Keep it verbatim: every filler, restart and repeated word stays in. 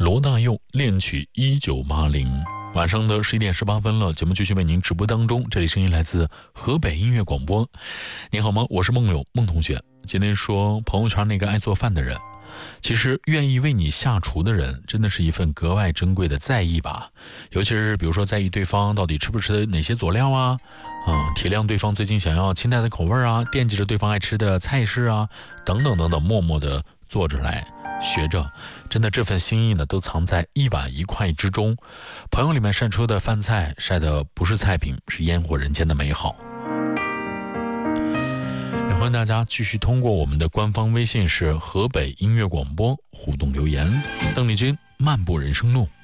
罗大佑恋曲一九八零。晚上的十一点十八分了，节目继续为您直播当中，这里声音来自河北音乐广播。你好吗？我是梦柳孟同学。今天说朋友圈那个爱做饭的人，其实愿意为你下厨的人，真的是一份格外珍贵的在意吧。尤其是比如说在意对方到底吃不吃哪些佐料啊，嗯，体谅对方最近想要清淡的口味啊，惦记着对方爱吃的菜式啊，等等等等，默默的做着来学着，真的这份心意呢，都藏在一碗一块之中。朋友里面晒出的饭菜，晒的不是菜品，是烟火人间的美好。也欢迎大家继续通过我们的官方微信是河北音乐广播互动留言。邓丽君漫步人生路。